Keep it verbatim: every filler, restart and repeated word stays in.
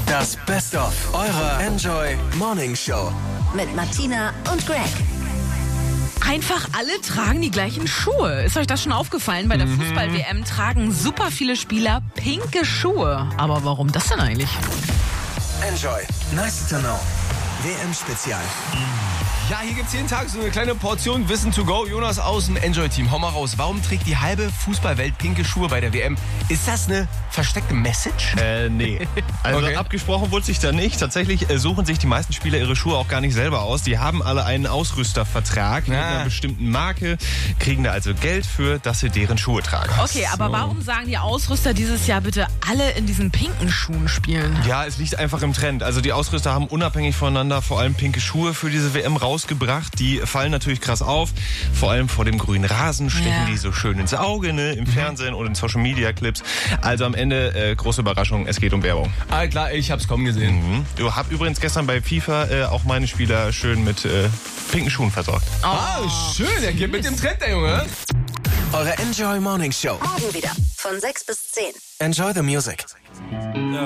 Das Best-of eurer Enjoy Morning Show. Mit Martina und Greg. Einfach alle tragen die gleichen Schuhe. Ist euch das schon aufgefallen? Bei der Mhm. Fußball-W M tragen super viele Spieler pinke Schuhe. Aber warum das denn eigentlich? Enjoy. Nice to know. W M-Spezial. Ja, hier gibt's jeden Tag so eine kleine Portion Wissen to go. Jonas aus dem Enjoy-Team, hau mal raus. Warum trägt die halbe Fußballwelt pinke Schuhe bei der W M? Ist das eine versteckte Message? Äh, nee. Also Okay. abgesprochen wurde sich da nicht. Tatsächlich äh, suchen sich die meisten Spieler ihre Schuhe auch gar nicht selber aus. Die haben alle einen Ausrüstervertrag mit Ah. einer bestimmten Marke, kriegen da also Geld für, dass sie deren Schuhe tragen. Okay, aber warum sagen die Ausrüster dieses Jahr bitte alle in diesen pinken Schuhen spielen? Ja, es liegt einfach im Trend. Also die Ausrüster haben unabhängig voneinander vor allem pinke Schuhe für diese W M rausgebracht. Die fallen natürlich krass auf. Vor allem vor dem grünen Rasen stechen Ja. die so schön ins Auge, ne? Im Fernsehen und in Social Media Clips. Also am Ende äh, große Überraschung, es geht um Werbung. Ah, klar, ich hab's kommen gesehen. Mhm. Ich habe übrigens gestern bei FIFA äh, auch meine Spieler schön mit äh, pinken Schuhen versorgt. Ah, schön, er geht mit dem Trend, der Junge. Eure Enjoy Morning Show. Morgen wieder von sechs bis zehn. Enjoy the music.